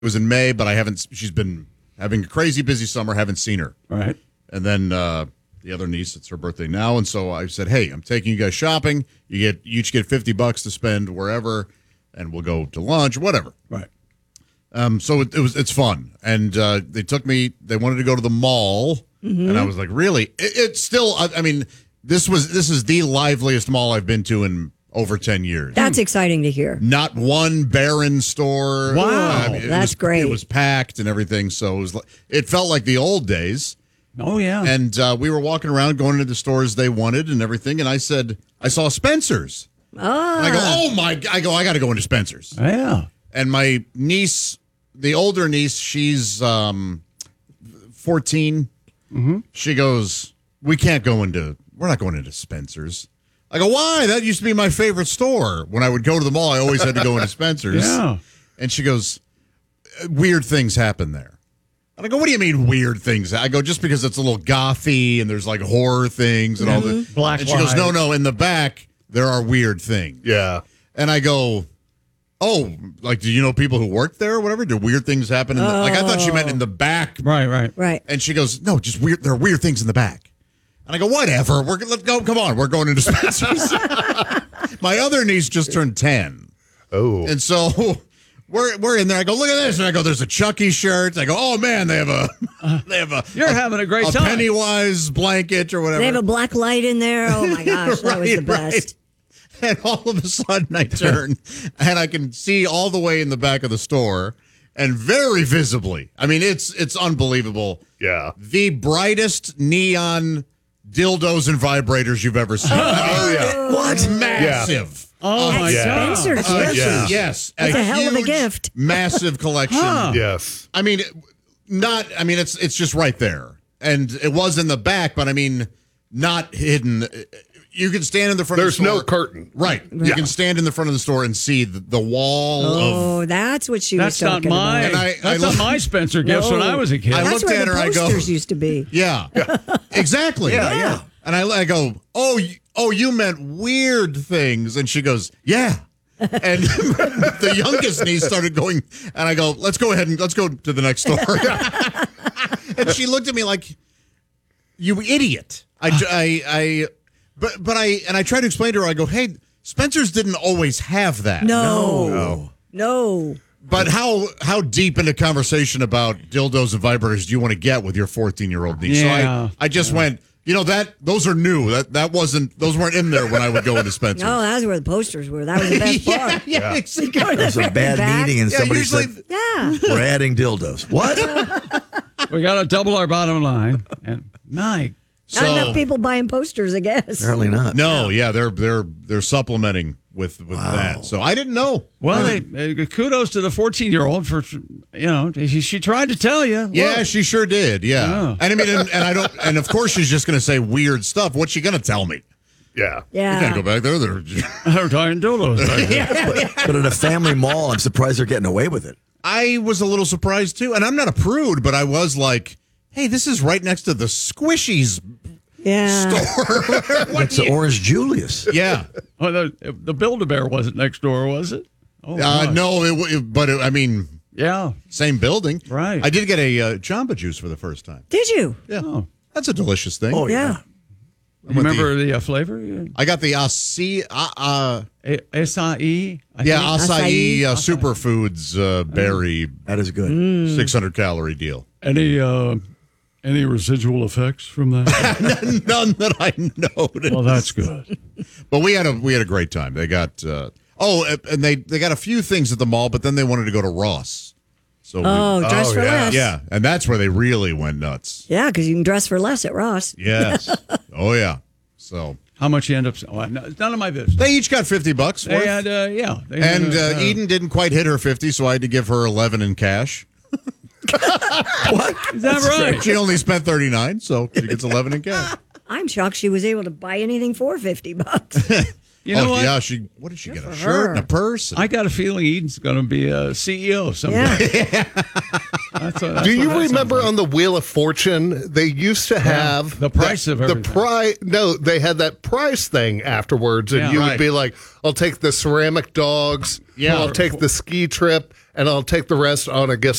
was in May, but I haven't. She's been having a crazy busy summer. Haven't seen her. Right. And then the other niece, it's her birthday now, and so I said, "Hey, I'm taking you guys shopping. You each get $50 to spend wherever, and we'll go to lunch, whatever." Right. So it's fun, and they took me. They wanted to go to the mall, and I was like, "Really?" It's still. I mean, this is the liveliest mall I've been to in over 10 years. That's exciting to hear. Not one barren store. Wow. That's great. It was packed and everything, so it felt like the old days. Oh, yeah. And we were walking around, going into the stores they wanted and everything, and I said, I saw Spencer's. Oh. And I go, oh my! I got to go into Spencer's. Yeah. And my niece, the older niece, she's 14. Mm-hmm. She goes, we're not going into Spencer's. I go, why? That used to be my favorite store. When I would go to the mall, I always had to go into Spencer's. Yeah. And she goes, weird things happen there. And I go, what do you mean weird things? I go, just because it's a little gothy and there's like horror things and all that. Black and she goes, light. no, in the back, there are weird things. Yeah. And I go, oh, like, do you know people who work there or whatever? Do weird things happen? Like, I thought she meant in the back. Right. Right. And she goes, no, just weird. There are weird things in the back. And I go, whatever. Let's go. Come on. We're going into Spencer's. My other niece just turned 10. Oh. And so we're in there. I go, look at this. And I go, there's a Chucky shirt. I go, oh, man, they have a You're having a great time. Pennywise blanket or whatever. They have a black light in there. Oh, my gosh. That was the best. And all of a sudden I turn and I can see all the way in the back of the store and very visibly. I mean, it's unbelievable. Yeah. The brightest neon dildos and vibrators you've ever seen. Oh, yeah. What? Massive. Oh, my God. Spencer's. yeah. Yes. That's a hell of a huge, gift. Massive collection. Yes. I mean, it's just right there. And it was in the back, but I mean, not hidden. You can stand in the front of the store. There's no curtain. Right. You can stand in the front of the store and see the wall of. Oh, that's what she was That's not talking my. about. And That's not my Spencer gifts when I was a kid. I That's looked where at the her, I go- posters used to be. Yeah. Exactly. Yeah. And I go, oh, you meant weird things. And she goes, yeah. And the youngest niece started going, and I go, let's go to the next store. And she looked at me like, you idiot. But I tried to explain to her, I go, hey, Spencer's didn't always have that. No. But how deep into conversation about dildos and vibrators do you want to get with your 14-year-old niece? Yeah. So I just went, those are new. Those weren't in there when I would go into Spencer's. No, that's where the posters were. That was the best part. Yeah. Exactly. It was a bad meeting, and somebody usually- said, Yeah. we're adding dildos. What? We got to double our bottom line. And my. Not enough people buying posters, I guess. Apparently not. No, yeah, they're supplementing with that. So I didn't know. Well, kudos to the 14-year-old for, she tried to tell you. Yeah, Look. she sure did. Yeah, Yeah. and I mean, and I don't, and of course she's just going to say weird stuff. What's she going to tell me? Yeah. You can't go back there. They're talking dildos. But at a family mall, I'm surprised they're getting away with it. I was a little surprised too, and I'm not a prude, but I was like, hey, this is right next to the Squishies store. It's the Orange Julius. Yeah. Oh, the Build-A-Bear wasn't next door, was it? Oh, gosh. No, I mean, Yeah. same building. Right. I did get a Jamba Juice for the first time. Did you? Yeah. Oh. That's a delicious thing. Oh, Yeah. You remember the flavor? I got the acai. Acai? Acai Acai. superfoods berry That is good. 600 calorie deal. Any residual effects from that? None that I noticed. Well, that's good. But we had a great time. They got and they got a few things at the mall, but then they wanted to go to Ross. So Dress for less. yeah, and that's where they really went nuts. Yeah, because you can dress for less at Ross. Yes. Oh yeah. So How much you end up? Oh, no, it's none of my business. they each got $50 worth. They had, They had, And Eden didn't quite hit her 50, so I had to give her 11 in cash. What? is that right? She only spent 39, so she gets 11 in cash. I'm shocked she was able to buy anything for $50. You know what? Yeah, what did she get? A for shirt her. and a purse? I got a feeling Eden's going to be a CEO someday. Yeah. Do you remember on the Wheel of Fortune, they used to have the price of everything. No, they had that price thing afterwards, and Yeah. you Right. would be like, I'll take the ceramic dogs, Yeah. I'll take the ski trip, and I'll take the rest on a gift